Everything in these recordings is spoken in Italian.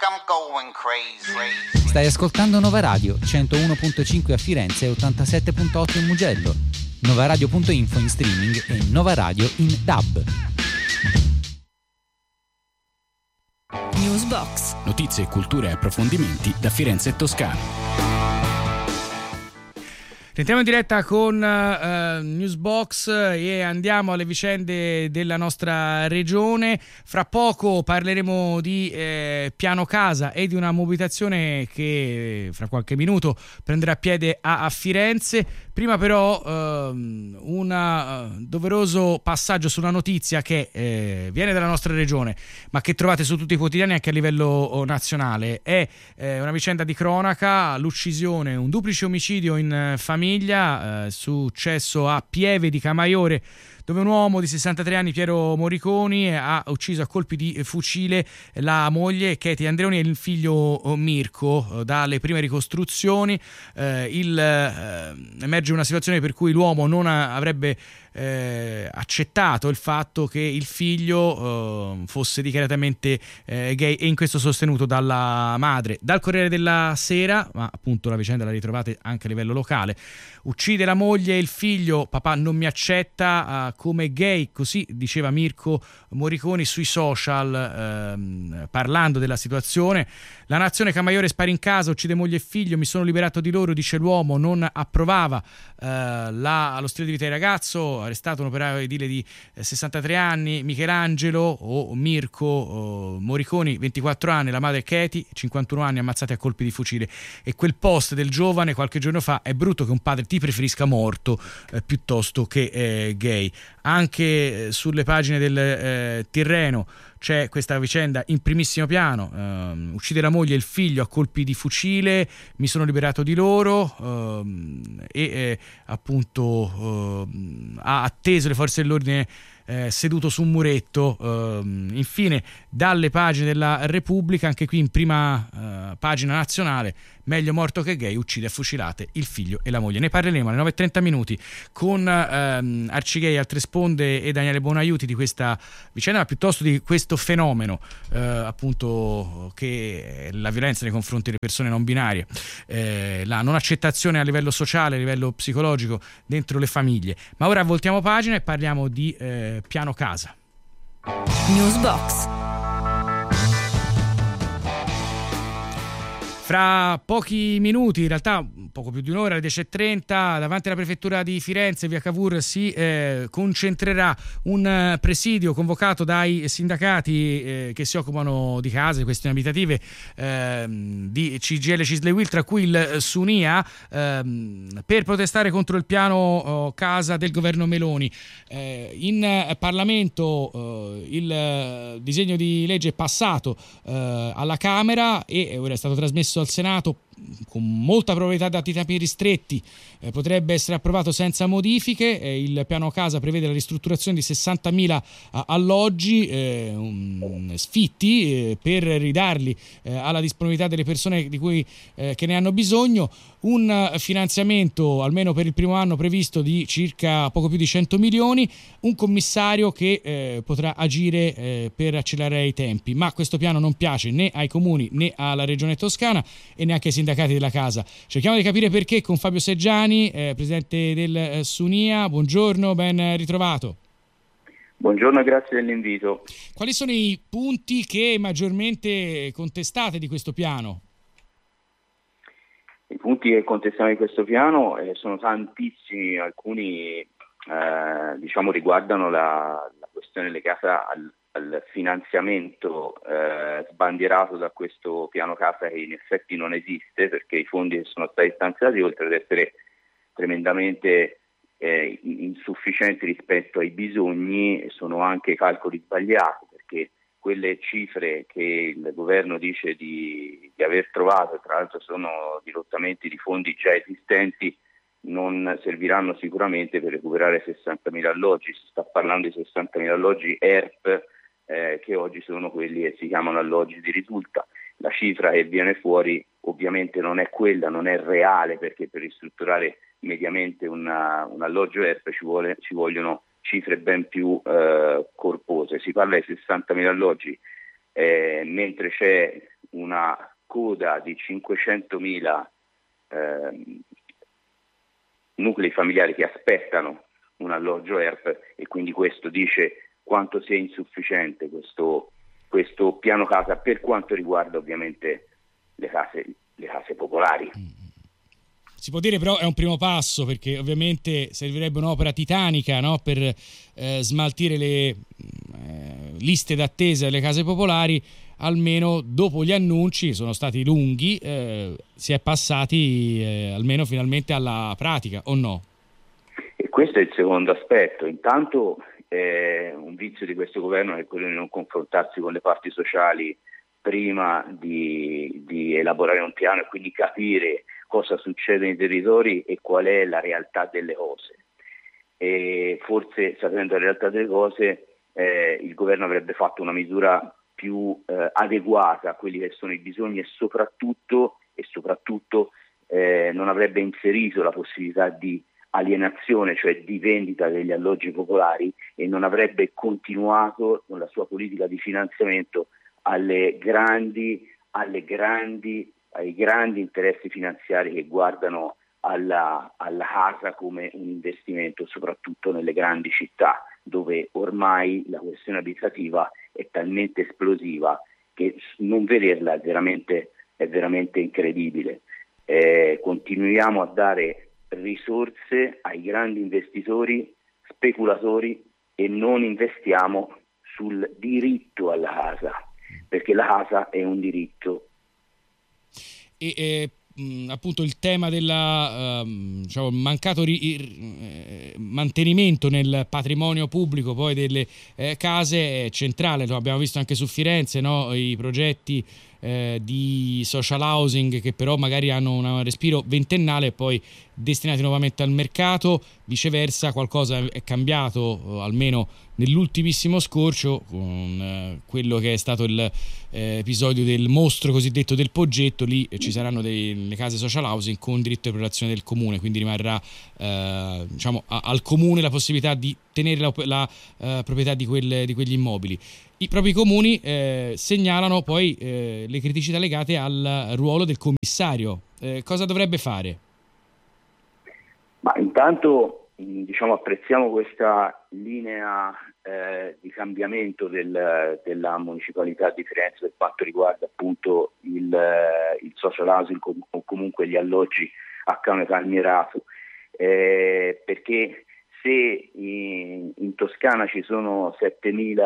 I'm going crazy. Stai ascoltando Nova Radio, 101.5 a Firenze e 87.8 in Mugello. Novaradio.info in streaming e Nova Radio in DAB. Newsbox. Notizie, cultura e approfondimenti da Firenze e Toscana. Entriamo in diretta con Newsbox e andiamo alle vicende della nostra regione. Fra poco parleremo di piano casa e di una mobilitazione che fra qualche minuto prenderà piede a Firenze. Prima però un doveroso passaggio su una notizia che viene dalla nostra regione ma che trovate su tutti i quotidiani anche a livello nazionale. È una vicenda di cronaca, l'uccisione, un duplice omicidio in famiglia successo a Pieve di Camaiore, dove un uomo di 63 anni, Piero Moriconi, ha ucciso a colpi di fucile la moglie Katie Andreoni e il figlio Mirko. Dalle prime ricostruzioni emerge una situazione per cui l'uomo non avrebbe accettato il fatto che il figlio fosse dichiaratamente gay, e in questo sostenuto dalla madre. Dal Corriere della Sera, ma appunto la vicenda la ritrovate anche a livello locale: uccide la moglie e il figlio, papà non mi accetta come gay, così diceva Mirko Moriconi sui social parlando della situazione. La Nazione, Camaiore spara in casa, uccide moglie e figlio, mi sono liberato di loro, dice l'uomo, non approvava lo stile di vita del ragazzo. Arrestato un operaio edile di 63 anni, Michelangelo o Mirko Moriconi, 24 anni, la madre Katie, 51 anni, ammazzati a colpi di fucile. E quel post del giovane qualche giorno fa: è brutto che un padre ti preferisca morto piuttosto che gay. Anche sulle pagine del Tirreno c'è questa vicenda in primissimo piano: uccide la moglie e il figlio a colpi di fucile, mi sono liberato di loro, e appunto ha atteso le forze dell'ordine seduto su un muretto. Infine, dalle pagine della Repubblica, anche qui in prima pagina nazionale: meglio morto che gay, uccide a fucilate il figlio e la moglie. Ne parleremo alle 9:30 con Arcigay, Altre Sponde e Daniele Bonaiuti di questa vicenda, ma piuttosto di questo fenomeno appunto che è la violenza nei confronti delle persone non binarie, la non accettazione a livello sociale, a livello psicologico dentro le famiglie. Ma ora voltiamo pagina e parliamo di piano casa. Newsbox. Fra pochi minuti, in realtà poco più di un'ora, alle 10:30, davanti alla prefettura di Firenze, via Cavour, si concentrerà un presidio convocato dai sindacati che si occupano di case, di questioni abitative, di CGIL, CISL e UIL, tra cui il Sunia, per protestare contro il piano casa del governo Meloni. In Parlamento il disegno di legge è passato alla Camera e ora è stato trasmesso al Senato con molta probabilità, dati i tempi ristretti, potrebbe essere approvato senza modifiche. Il piano casa prevede la ristrutturazione di 60.000 alloggi sfitti per ridarli alla disponibilità delle persone che ne hanno bisogno. Un finanziamento almeno per il primo anno previsto di circa poco più di 100 milioni, un commissario che potrà agire per accelerare i tempi. Ma questo piano non piace né ai comuni né alla regione Toscana e neanche ai sindacati della casa. Cerchiamo di capire perché con Fabio Seggiani, presidente del Sunia. Buongiorno, ben ritrovato. Buongiorno e grazie dell'invito. Quali sono i punti che maggiormente contestate di questo piano? I punti che contestiamo di questo piano sono tantissimi, alcuni riguardano la questione legata al finanziamento sbandierato da questo piano casa, che in effetti non esiste, perché i fondi che sono stati stanziati, oltre ad essere tremendamente insufficienti rispetto ai bisogni, sono anche calcoli sbagliati, perché quelle cifre che il governo dice di aver trovato, tra l'altro sono dirottamenti di fondi già esistenti, non serviranno sicuramente per recuperare 60.000 alloggi. Si sta parlando di 60.000 alloggi ERP, che oggi sono quelli che si chiamano alloggi di risulta. La cifra che viene fuori ovviamente non è quella, non è reale, perché per ristrutturare mediamente un alloggio ERP ci vogliono cifre ben più corpose. Si parla di 60.000 alloggi, mentre c'è una coda di 500.000 nuclei familiari che aspettano un alloggio ERP, e quindi questo dice quanto sia insufficiente questo piano casa per quanto riguarda ovviamente le case popolari. Si può dire però è un primo passo, perché ovviamente servirebbe un'opera titanica, no? Per smaltire le liste d'attesa delle case popolari. Almeno dopo gli annunci, sono stati lunghi, si è passati almeno finalmente alla pratica, o no? E questo è il secondo aspetto. Intanto un vizio di questo governo è quello di non confrontarsi con le parti sociali prima di elaborare un piano e quindi capire cosa succede nei territori e qual è la realtà delle cose. E forse, sapendo la realtà delle cose, il governo avrebbe fatto una misura più adeguata a quelli che sono i bisogni, e soprattutto non avrebbe inserito la possibilità di alienazione, cioè di vendita degli alloggi popolari, e non avrebbe continuato con la sua politica di finanziamento ai grandi interessi finanziari che guardano alla casa come un investimento, soprattutto nelle grandi città, dove ormai la questione abitativa è talmente esplosiva che non vederla è veramente incredibile. Continuiamo a dare risorse ai grandi investitori, speculatori, e non investiamo sul diritto alla casa, perché la casa è un diritto. Appunto il tema del mancato mantenimento nel patrimonio pubblico poi delle case è centrale. Lo abbiamo visto anche su Firenze, no? I progetti di social housing che però magari hanno un respiro ventennale e poi destinati nuovamente al mercato. Viceversa qualcosa è cambiato, almeno nell'ultimissimo scorcio, con quello che è stato l'episodio del mostro cosiddetto del Poggetto. Lì ci saranno le case social housing con diritto di prelazione del comune, quindi rimarrà al comune la possibilità di tenere la proprietà di quegli immobili. I propri comuni segnalano poi le criticità legate al ruolo del commissario. Cosa dovrebbe fare? Ma intanto apprezziamo questa linea di cambiamento della municipalità di Firenze per quanto riguarda appunto il social housing o comunque gli alloggi a canone calmierato, perché se in Toscana ci sono 7.000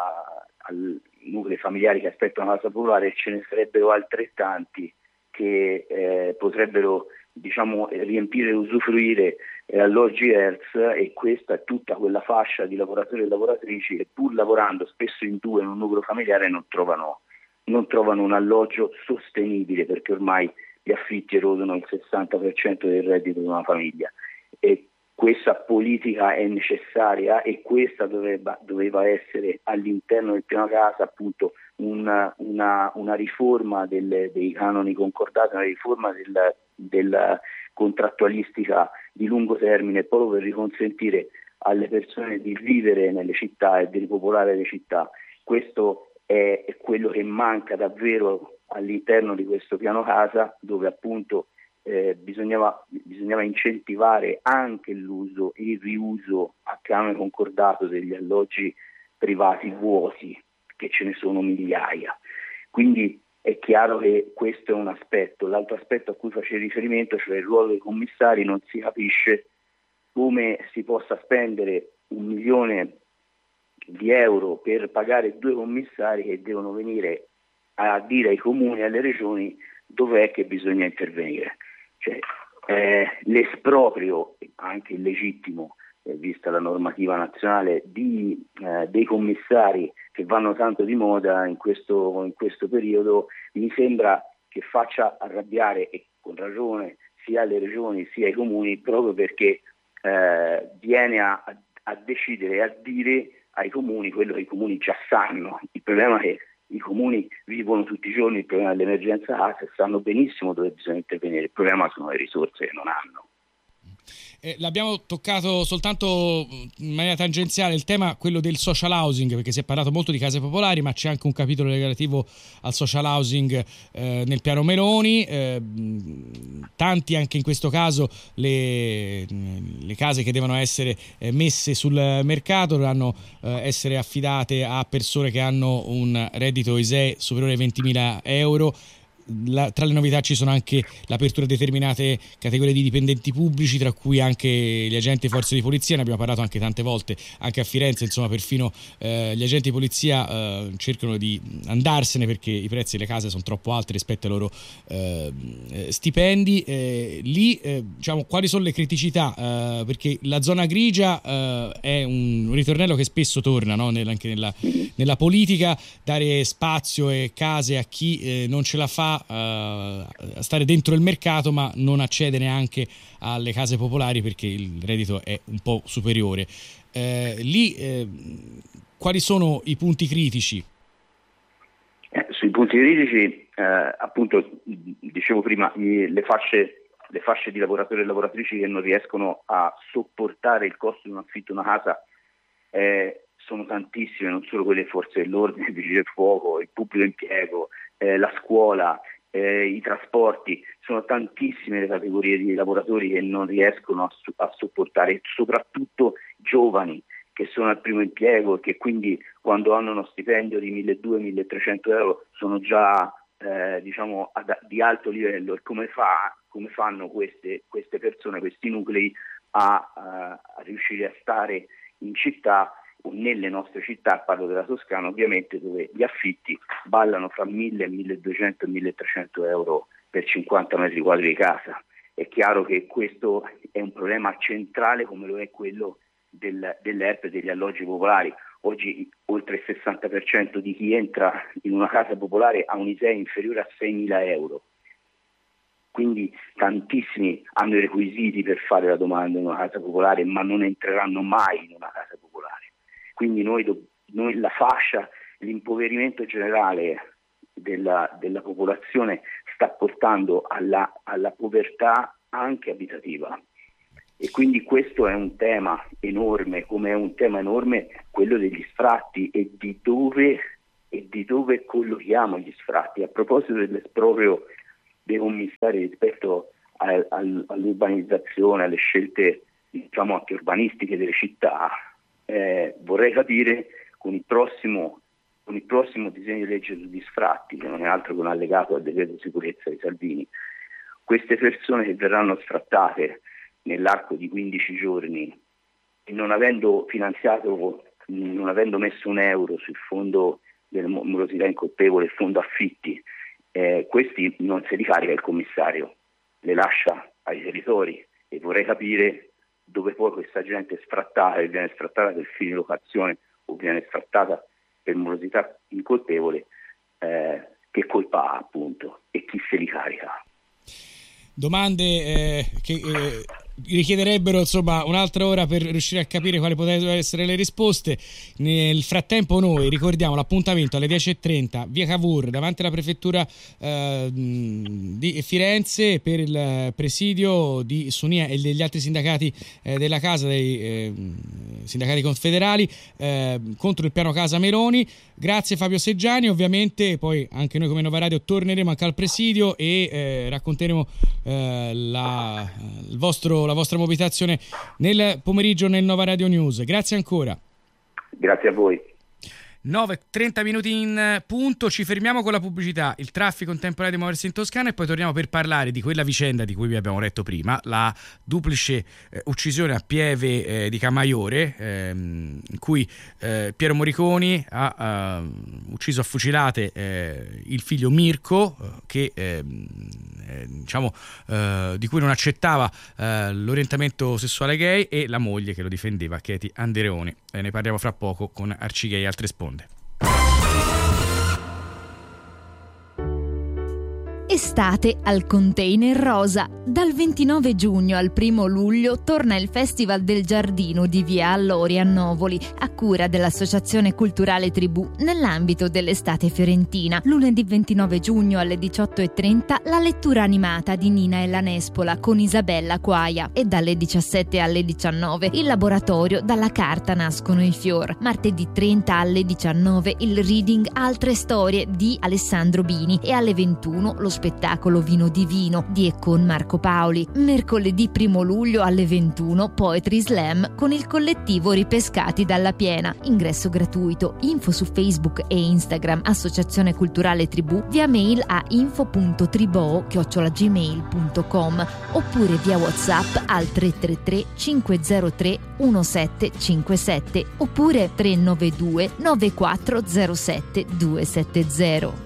nuclei familiari che aspettano una casa popolare, ce ne sarebbero altrettanti che potrebbero riempire e usufruire alloggi ERS, e questa è tutta quella fascia di lavoratori e lavoratrici che, pur lavorando spesso in due in un nucleo familiare, non trovano un alloggio sostenibile, perché ormai gli affitti erodono il 60% del reddito di una famiglia. E questa politica è necessaria, e questa doveva essere all'interno del piano casa appunto una riforma dei canoni concordati, una riforma della contrattualistica di lungo termine, proprio per riconsentire alle persone di vivere nelle città e di ripopolare le città. Questo è quello che manca davvero all'interno di questo piano casa, dove appunto bisognava incentivare anche l'uso e il riuso a canone concordato degli alloggi privati vuoti, che ce ne sono migliaia. Quindi è chiaro che questo è un aspetto. L'altro aspetto a cui facevi riferimento, cioè il ruolo dei commissari, non si capisce come si possa spendere 1 milione di euro per pagare 2 commissari che devono venire a dire ai comuni e alle regioni dov'è che bisogna intervenire. Cioè, l'esproprio, anche illegittimo, vista la normativa nazionale, dei commissari che vanno tanto di moda in questo periodo, mi sembra che faccia arrabbiare, e con ragione, sia le regioni sia i comuni, proprio perché viene a decidere e a dire ai comuni quello che i comuni già sanno. Il problema è che i comuni vivono tutti i giorni il problema dell'emergenza casa e sanno benissimo dove bisogna intervenire. Il problema sono le risorse che non hanno. L'abbiamo toccato soltanto in maniera tangenziale il tema, quello del social housing, perché si è parlato molto di case popolari, ma c'è anche un capitolo relativo al social housing nel piano Meloni. Tanti anche in questo caso le case che devono essere messe sul mercato dovranno essere affidate a persone che hanno un reddito ISEE superiore ai 20.000 euro. Tra le novità ci sono anche l'apertura di determinate categorie di dipendenti pubblici, tra cui anche gli agenti di forze di polizia. Ne abbiamo parlato anche tante volte, anche a Firenze, insomma, perfino gli agenti di polizia cercano di andarsene perché i prezzi delle case sono troppo alti rispetto ai loro stipendi. Lì diciamo, quali sono le criticità? Perché la zona grigia è un ritornello che spesso torna, no? Anche nella politica, dare spazio e case a chi non ce la fa a stare dentro il mercato, ma non accede neanche alle case popolari perché il reddito è un po' superiore. Quali sono i punti critici? Sui punti critici, appunto, dicevo prima, le fasce di lavoratori e lavoratrici che non riescono a sopportare il costo di un affitto una casa sono tantissime, non solo quelle forze dell'ordine, il vigile del fuoco, il pubblico impiego, la scuola, i trasporti. Sono tantissime le categorie di lavoratori che non riescono a sopportare, soprattutto giovani che sono al primo impiego e che quindi quando hanno uno stipendio di 1.200-1.300 euro sono già di alto livello. E come fanno queste persone, questi nuclei a riuscire a stare in città o nelle nostre città, parlo della Toscana ovviamente, dove gli affitti ballano fra 1.000, 1.200 e 1.300 euro per 50 metri quadri di casa. È chiaro che questo è un problema centrale, come lo è quello dell'ERP e degli alloggi popolari. Oggi oltre il 60% di chi entra in una casa popolare ha un ISEE inferiore a 6.000 euro. Quindi tantissimi hanno i requisiti per fare la domanda in una casa popolare, ma non entreranno mai in una casa popolare. Quindi noi la fascia, l'impoverimento generale della popolazione sta portando alla povertà anche abitativa. E quindi questo è un tema enorme, come è un tema enorme quello degli sfratti e di dove collochiamo gli sfratti. A proposito dell'esproprio dei commissari rispetto all'urbanizzazione, alle scelte diciamo anche urbanistiche delle città, vorrei capire con il prossimo disegno di legge sugli sfratti, che non è altro che un allegato al decreto sicurezza di Salvini, queste persone che verranno sfrattate nell'arco di 15 giorni e non avendo messo un euro sul fondo della morosità incolpevole, il fondo affitti, questi non se li carica il commissario, le lascia ai territori. E vorrei capire dove poi questa gente è sfrattata, e viene sfrattata per fine locazione o viene sfrattata per morosità incolpevole, che colpa ha appunto e chi se li carica. Domande che richiederebbero insomma un'altra ora per riuscire a capire quali potrebbero essere le risposte. Nel frattempo noi ricordiamo l'appuntamento alle 10:30 via Cavour davanti alla prefettura di Firenze per il presidio di Sonia e degli altri sindacati della casa, dei sindacati confederali contro il piano casa Meloni. Grazie Fabio Seggiani. Ovviamente poi anche noi come Nova Radio torneremo anche al presidio e racconteremo la vostra mobilitazione nel pomeriggio nel Nova Radio News. Grazie ancora. Grazie a voi. 9:30 minuti in punto, ci fermiamo con la pubblicità, il traffico in tempo reale di muoversi in Toscana e poi torniamo per parlare di quella vicenda di cui vi abbiamo detto prima, la duplice uccisione a Pieve di Camaiore, in cui Piero Moriconi ha ucciso a fucilate il figlio Mirko che di cui non accettava l'orientamento sessuale gay, e la moglie che lo difendeva, Katie Andereoni. Ne parliamo fra poco con Arcigay e altre sponde. Estate al Container Rosa. Dal 29 giugno al 1 luglio torna il Festival del Giardino di Via Allori a Novoli, a cura dell'Associazione Culturale Tribù, nell'ambito dell'estate fiorentina. Lunedì 29 giugno alle 18:30 la lettura animata di Nina e la Nespola con Isabella Quaia, e dalle 17 alle 19 il laboratorio Dalla carta nascono i fior. Martedì 30 alle 19 il reading Altre storie di Alessandro Bini, e alle 21 lo spettacolo Vino di Vino di e con Marco Paoli. Mercoledì 1 luglio alle 21 Poetry Slam con il collettivo Ripescati dalla Piena. Ingresso gratuito. Info su Facebook e Instagram Associazione Culturale Tribù, via mail a info.triboo@gmail.com oppure via WhatsApp al 333 503 1757 oppure 392 9407 270.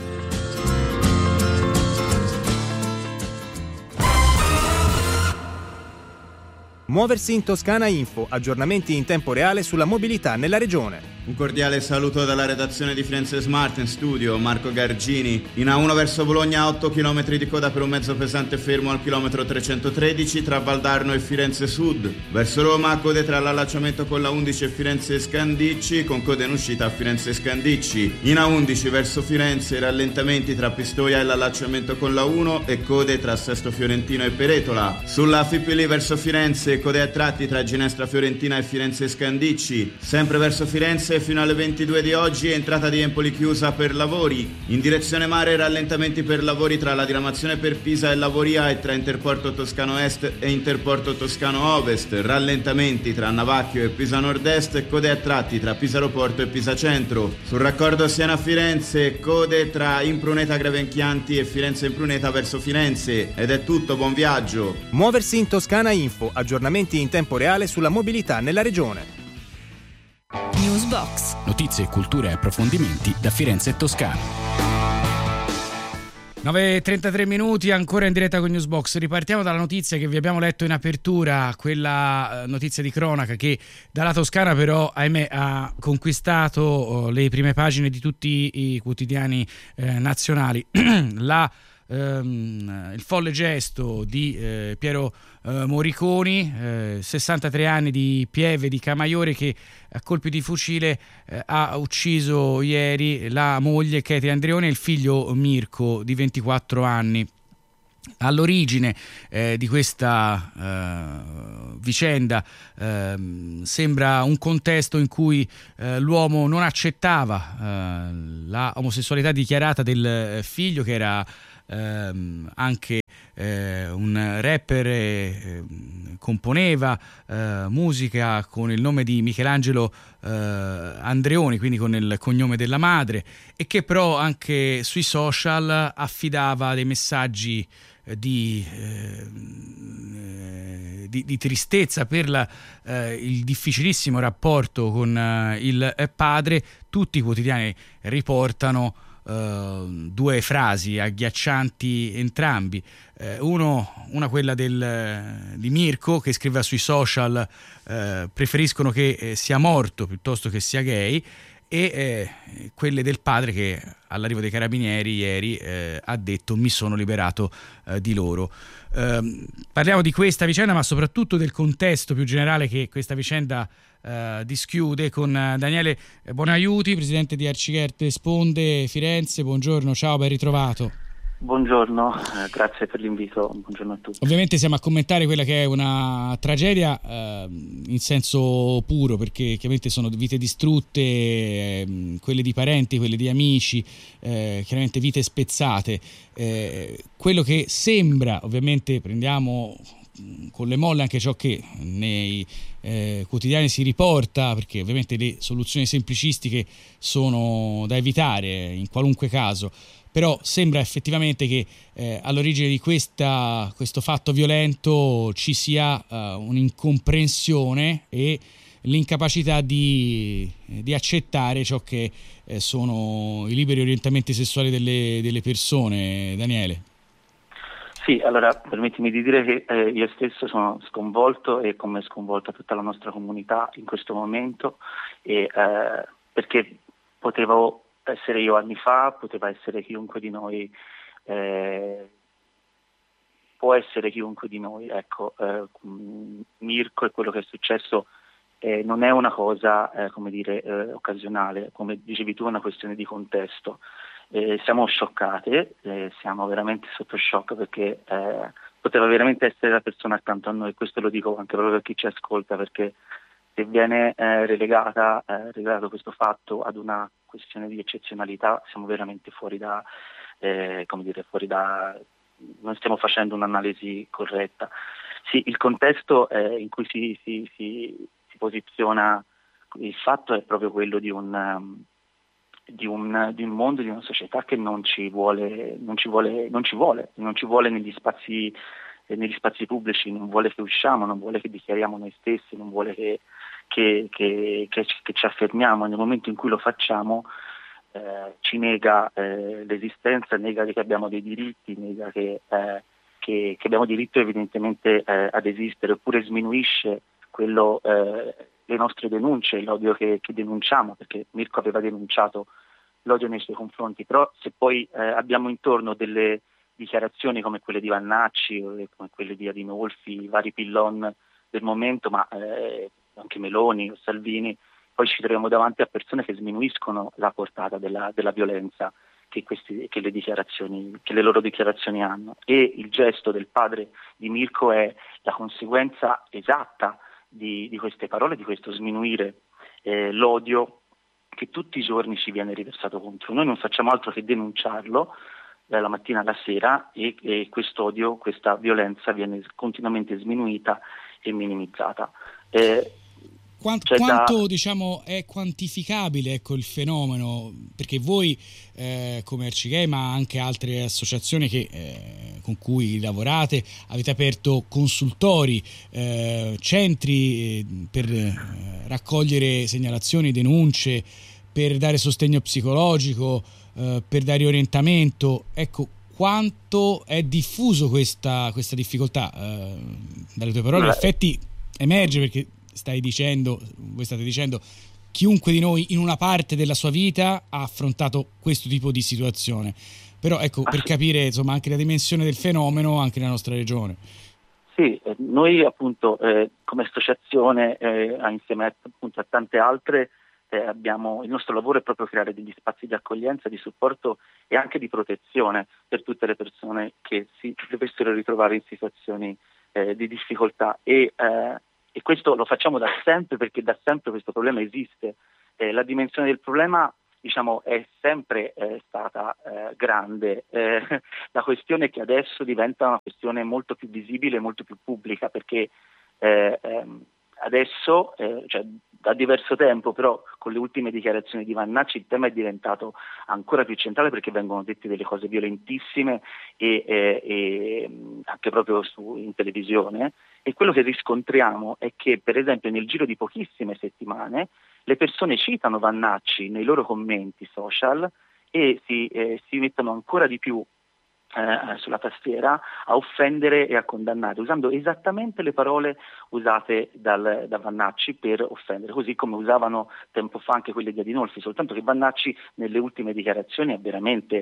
Muoversi in Toscana Info, aggiornamenti in tempo reale sulla mobilità nella regione. Un cordiale saluto dalla redazione di Firenze Smart, in studio Marco Gargini. In A1 verso Bologna 8 km di coda per un mezzo pesante fermo al chilometro 313 tra Valdarno e Firenze Sud. Verso Roma code tra l'allacciamento con la 11 e Firenze Scandicci, con coda in uscita a Firenze Scandicci. In A11 verso Firenze rallentamenti tra Pistoia e l'allacciamento con la 1 e code tra Sesto Fiorentino e Peretola. Sulla Fipili verso Firenze code a tratti tra Ginestra Fiorentina e Firenze Scandicci. Sempre verso Firenze fino alle 22 di oggi entrata di Empoli chiusa per lavori. In direzione mare rallentamenti per lavori tra la diramazione per Pisa e Lavoria e tra Interporto Toscano Est e Interporto Toscano Ovest. Rallentamenti tra Navacchio e Pisa Nord-Est e code a tratti tra Pisa Aeroporto e Pisa Centro. Sul raccordo Siena-Firenze code tra Impruneta Grevenchianti e Firenze Impruneta verso Firenze. Ed è tutto, buon viaggio. Muoversi in Toscana Info, aggiornamenti in tempo reale sulla mobilità nella regione. Newsbox. Notizie, cultura e approfondimenti da Firenze e Toscana. 9:33 minuti, ancora in diretta con Newsbox. Ripartiamo dalla notizia che vi abbiamo letto in apertura, quella notizia di cronaca che dalla Toscana però, ahimè, ha conquistato le prime pagine di tutti i quotidiani nazionali. Il folle gesto di Piero Moriconi, 63 anni, di Pieve di Camaiore, che a colpi di fucile ha ucciso ieri la moglie Katie Andreoni e il figlio Mirko di 24 anni. All'origine di questa vicenda sembra un contesto in cui l'uomo non accettava la omosessualità dichiarata del figlio, che era anche un rapper, componeva musica con il nome di Michelangelo Andreoni, quindi con il cognome della madre, e che però anche sui social affidava dei messaggi di tristezza per il difficilissimo rapporto con il padre. Tutti i quotidiani riportano due frasi agghiaccianti entrambi, una quella di Mirko, che scriveva sui social preferiscono che sia morto piuttosto che sia gay, e quelle del padre, che all'arrivo dei carabinieri ieri ha detto: mi sono liberato di loro. Parliamo di questa vicenda, ma soprattutto del contesto più generale che questa vicenda dischiude, con Daniele Bonaiuti, presidente di Arcigerte Sponde Firenze. Buongiorno, ciao, ben ritrovato. Buongiorno, grazie per l'invito, buongiorno a tutti. Ovviamente siamo a commentare quella che è una tragedia in senso puro, perché chiaramente sono vite distrutte, quelle di parenti, quelle di amici, chiaramente vite spezzate. Quello che sembra, ovviamente prendiamo con le molle anche ciò che nei quotidiani si riporta, perché ovviamente le soluzioni semplicistiche sono da evitare in qualunque caso, però sembra effettivamente che all'origine di questo fatto violento ci sia un'incomprensione e l'incapacità di accettare ciò che sono i liberi orientamenti sessuali delle persone. Daniele. Sì, allora permettimi di dire che io stesso sono sconvolto, e come è sconvolta tutta la nostra comunità in questo momento, perché potevo essere io anni fa, poteva essere chiunque di noi può essere chiunque di noi. Ecco, Mirko e quello che è successo non è una cosa occasionale, come dicevi tu, è una questione di contesto. Siamo scioccate, siamo veramente sotto shock, perché poteva veramente essere la persona accanto a noi. Questo lo dico anche proprio per chi ci ascolta, perché se viene relegato questo fatto ad una questione di eccezionalità, siamo veramente fuori da non stiamo facendo un'analisi corretta. Sì, il contesto in cui si posiziona il fatto è proprio quello di un mondo, di una società che non ci vuole negli spazi pubblici, non vuole che usciamo, non vuole che dichiariamo noi stessi, non vuole che ci affermiamo. Nel momento in cui lo facciamo ci nega l'esistenza, nega che abbiamo dei diritti, nega che abbiamo diritto evidentemente ad esistere, oppure sminuisce le nostre denunce, l'odio che denunciamo, perché Mirko aveva denunciato l'odio nei suoi confronti. Però se poi abbiamo intorno delle dichiarazioni come quelle di Vannacci o come quelle di Adinolfi, i vari pillon del momento, ma anche Meloni o Salvini, poi ci troviamo davanti a persone che sminuiscono la portata della violenza che le loro dichiarazioni hanno. E il gesto del padre di Mirko è la conseguenza esatta di queste parole, di questo sminuire l'odio che tutti i giorni ci viene riversato contro. Noi non facciamo altro che denunciarlo dalla mattina alla sera, e quest'odio, questa violenza viene continuamente sminuita e minimizzata. Quanto è quantificabile il fenomeno? Perché voi come Arcigay, ma anche altre associazioni con cui lavorate, avete aperto consultori, centri per raccogliere segnalazioni, denunce, per dare sostegno psicologico, per dare orientamento. Ecco, quanto è diffuso questa difficoltà? Dalle tue parole, in effetti emerge, perché voi state dicendo, chiunque di noi in una parte della sua vita ha affrontato questo tipo di situazione. Però per capire insomma anche la dimensione del fenomeno anche nella nostra regione. Sì, noi appunto come associazione insieme appunto a tante altre il nostro lavoro è proprio creare degli spazi di accoglienza, di supporto e anche di protezione per tutte le persone che si dovessero ritrovare in situazioni di difficoltà, e questo lo facciamo da sempre, perché da sempre questo problema esiste. La dimensione del problema, è sempre stata grande. La questione è che adesso diventa una questione molto più visibile, molto più pubblica, perché adesso, da diverso tempo, però con le ultime dichiarazioni di Vannacci, il tema è diventato ancora più centrale, perché vengono dette delle cose violentissime e anche proprio in televisione. E quello che riscontriamo è che, per esempio, nel giro di pochissime settimane le persone citano Vannacci nei loro commenti social e si mettono ancora di più sulla tastiera a offendere e a condannare, usando esattamente le parole usate da Vannacci per offendere, così come usavano tempo fa anche quelle di Adinolfi, soltanto che Vannacci nelle ultime dichiarazioni ha veramente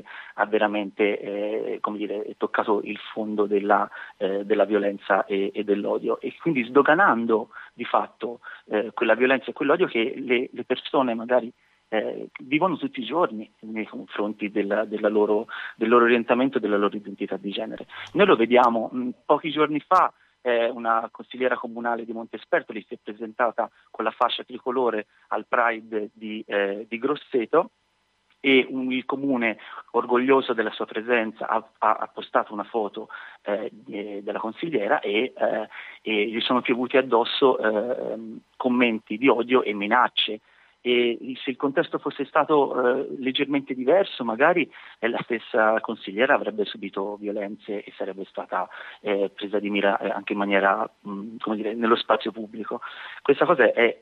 toccato il fondo della violenza e dell'odio, e quindi sdoganando di fatto quella violenza e quell'odio che le persone magari vivono tutti i giorni nei confronti del loro orientamento, della loro identità di genere. Noi lo vediamo, pochi giorni fa una consigliera comunale di Montespertoli si è presentata con la fascia tricolore al Pride di Grosseto, e il comune, orgoglioso della sua presenza, ha postato una foto della consigliera e gli sono piovuti addosso commenti di odio e minacce. E se il contesto fosse stato leggermente diverso, magari la stessa consigliera avrebbe subito violenze e sarebbe stata presa di mira anche in maniera, nello spazio pubblico. Questa cosa è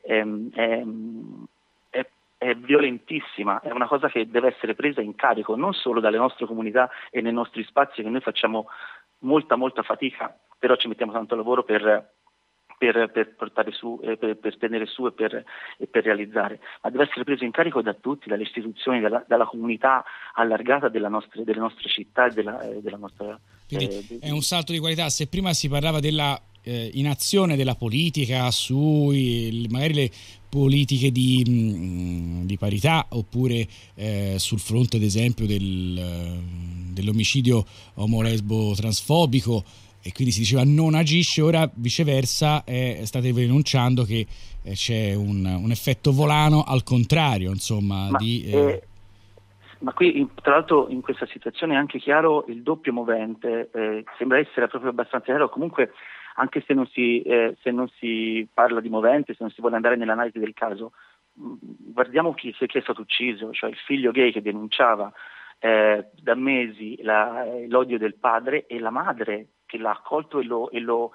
violentissima, è una cosa che deve essere presa in carico non solo dalle nostre comunità e nei nostri spazi, che noi facciamo molta fatica, però ci mettiamo tanto lavoro per per portare su, per tenere su e per realizzare, ma deve essere preso in carico da tutti, dalle istituzioni, dalla comunità allargata delle nostre città e della nostra... Quindi è un salto di qualità. Se prima si parlava della inazione della politica su magari le politiche di parità, oppure sul fronte ad esempio dell'omicidio omolesbo transfobico, e quindi si diceva non agisce, ora viceversa state denunciando che c'è un effetto volano al contrario, insomma. Ma qui tra l'altro in questa situazione è anche chiaro il doppio movente, sembra essere proprio abbastanza chiaro, comunque anche se non si parla di movente, se non si vuole andare nell'analisi del caso, guardiamo chi è stato ucciso, cioè il figlio gay che denunciava da mesi l'odio del padre, e la madre che l'ha accolto e lo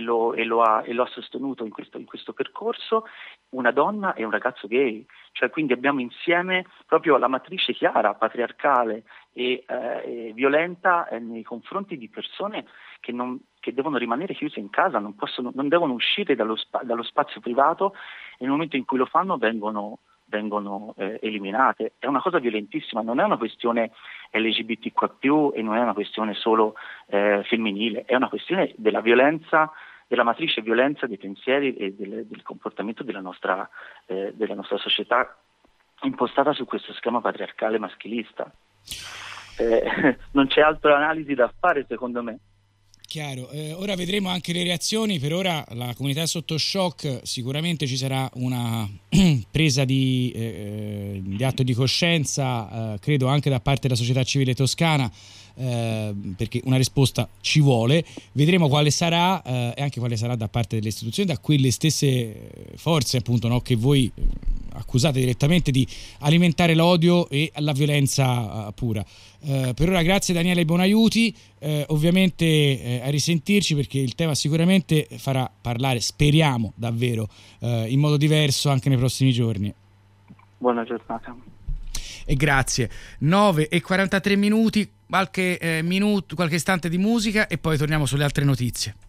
ha sostenuto in questo percorso, una donna e un ragazzo gay. Cioè, quindi abbiamo insieme proprio la matrice chiara, patriarcale e violenta nei confronti di persone che devono rimanere chiuse in casa, non devono uscire dallo spazio privato, e nel momento in cui lo fanno vengono eliminate. È una cosa violentissima, non è una questione LGBTQ+, e non è una questione solo femminile, è una questione della violenza, della matrice violenza dei pensieri e del comportamento della nostra società, impostata su questo schema patriarcale maschilista. Non c'è altra analisi da fare, secondo me. Chiaro, ora vedremo anche le reazioni. Per ora la comunità è sotto shock, sicuramente ci sarà una presa di atto di coscienza, credo anche da parte della società civile toscana, perché una risposta ci vuole. Vedremo quale sarà e anche quale sarà da parte delle istituzioni, da quelle stesse forze appunto, no, che voi accusate direttamente di alimentare l'odio e la violenza pura. Per ora grazie Daniele Bonaiuti, ovviamente a risentirci, perché il tema sicuramente farà parlare, speriamo davvero, in modo diverso anche nei prossimi giorni. Buona giornata. E grazie. 9:43 minuti, qualche istante di musica e poi torniamo sulle altre notizie.